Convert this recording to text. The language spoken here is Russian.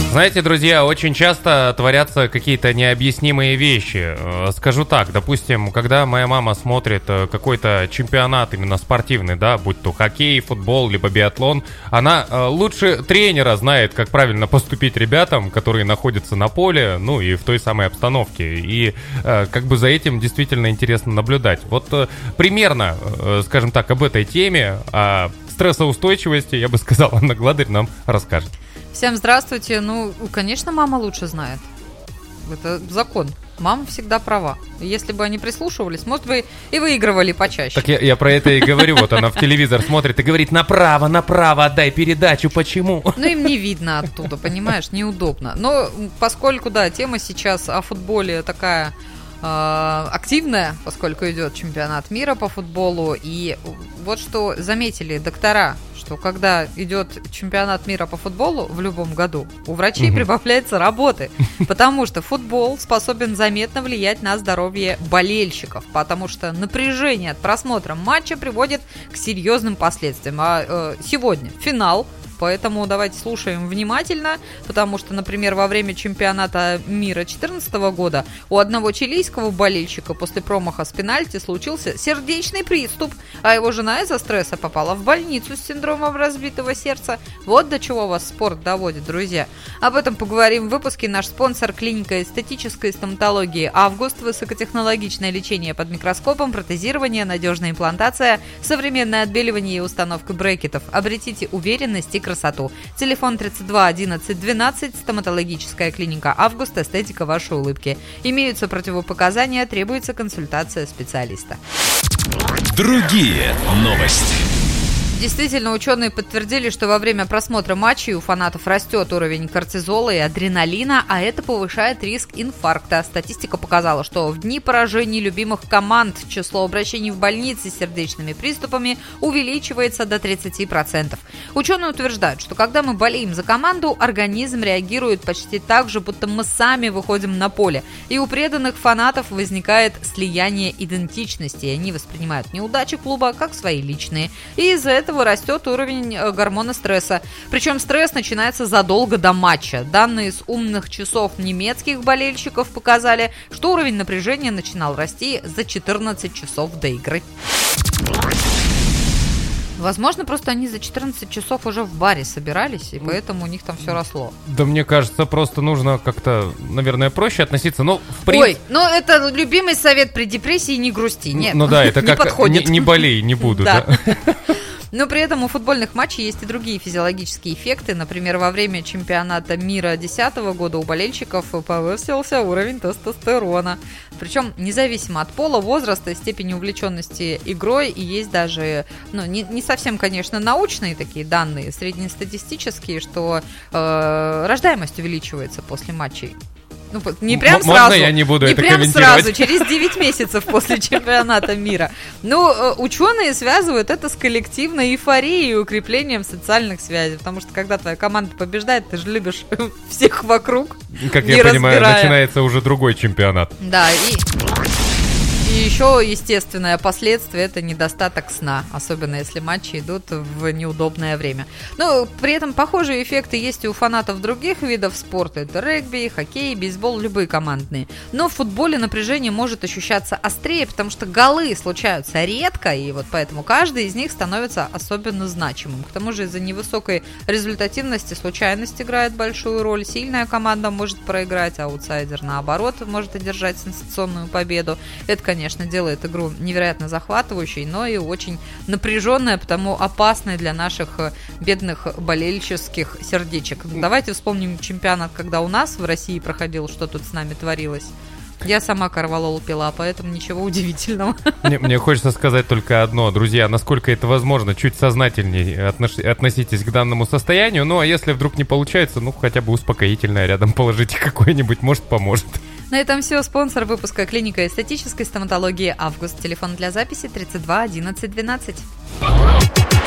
Знаете, друзья, очень часто творятся какие-то необъяснимые вещи. Скажу так, допустим, когда моя мама смотрит какой-то чемпионат именно спортивный, да, будь то хоккей, футбол, либо биатлон, она лучше тренера знает, как правильно поступить ребятам, которые находятся на поле, ну и в той самой обстановке. И как бы за этим действительно интересно наблюдать. Вот примерно, скажем так, об этой теме, о стрессоустойчивости, я бы сказал, Анна Гладырь нам расскажет. Всем здравствуйте. Ну, конечно, мама лучше знает. Это закон. Мама всегда права. Если бы они прислушивались, может бы и выигрывали почаще. Так я про это и говорю. Вот она в телевизор смотрит и говорит: направо, отдай передачу, почему? Ну, им не видно оттуда, понимаешь, неудобно. Но поскольку, да, тема сейчас о футболе такая активная, поскольку идет чемпионат мира по футболу. И вот что заметили доктора, что когда идет чемпионат мира по футболу в любом году, у врачей прибавляется работы, потому что футбол способен заметно влиять на здоровье болельщиков, потому что напряжение от просмотра матча приводит к серьезным последствиям. А сегодня финал. Поэтому давайте слушаем внимательно, потому что, например, во время чемпионата мира 2014 года у одного чилийского болельщика после промаха с пенальти случился сердечный приступ, а его жена из-за стресса попала в больницу с синдромом разбитого сердца. Вот до чего вас спорт доводит, друзья. Об этом поговорим в выпуске. Наш спонсор — клиника эстетической стоматологии «Август». Высокотехнологичное лечение под микроскопом, протезирование, надежная имплантация, современное отбеливание и установка брекетов. Обретите уверенность и красоту. Телефон 32 11 12, стоматологическая клиника «Август», эстетика вашей улыбки. Имеются противопоказания, требуется консультация специалиста. Другие новости. Действительно, ученые подтвердили, что во время просмотра матчей у фанатов растет уровень кортизола и адреналина, а это повышает риск инфаркта. Статистика показала, что в дни поражений любимых команд число обращений в больницы с сердечными приступами увеличивается до 30%. Ученые утверждают, что когда мы болеем за команду, организм реагирует почти так же, будто мы сами выходим на поле. И у преданных фанатов возникает слияние идентичности, и они воспринимают неудачи клуба как свои личные. И из-за этого растет уровень гормона стресса. Причем стресс начинается задолго до матча. Данные с умных часов немецких болельщиков показали, что уровень напряжения начинал расти за 14 часов до игры. Возможно, просто они за 14 часов уже в баре собирались, и поэтому у них там все росло. Да мне кажется, просто нужно как-то, наверное, проще относиться. Но Ой, ну это любимый совет при депрессии: не грусти. Нет, ну да, это не как подходит. Не болей, не буду, да. Но при этом у футбольных матчей есть и другие физиологические эффекты. Например, во время чемпионата мира 2010 года у болельщиков повысился уровень тестостерона. Причем независимо от пола, возраста, степени увлеченности игрой. И есть даже, ну, не совсем, конечно, научные такие данные, среднестатистические, что рождаемость увеличивается после матчей. Ну, не прям Можно сразу, я не буду не это прям комментировать? сразу, через 9 месяцев после чемпионата мира. Но ученые связывают это с коллективной эйфорией и укреплением социальных связей. Потому что когда твоя команда побеждает, ты же любишь всех вокруг. Как я понимаю, начинается уже другой чемпионат. Да, и еще естественное последствие — это недостаток сна, особенно если матчи идут в неудобное время. Но при этом похожие эффекты есть и у фанатов других видов спорта. Это регби, хоккей, бейсбол, любые командные. Но в футболе напряжение может ощущаться острее, потому что голы случаются редко, и вот поэтому каждый из них становится особенно значимым. К тому же из-за невысокой результативности случайность играет большую роль. Сильная команда может проиграть, а аутсайдер, наоборот, может одержать сенсационную победу. Это, конечно, делает игру невероятно захватывающей, но и очень напряженной, потому опасной для наших бедных болельческих сердечек. Давайте вспомним чемпионат, когда у нас в России проходил, что тут с нами творилось. Я сама корвалол пила, поэтому ничего удивительного. Мне хочется сказать только одно. Друзья, насколько это возможно, чуть сознательнее относитесь к данному состоянию. Ну, а если вдруг не получается, ну, хотя бы успокоительное рядом положите какое-нибудь, может, поможет. На этом все. Спонсор выпуска — клиника эстетической стоматологии «Август». Телефон для записи 32 11 12.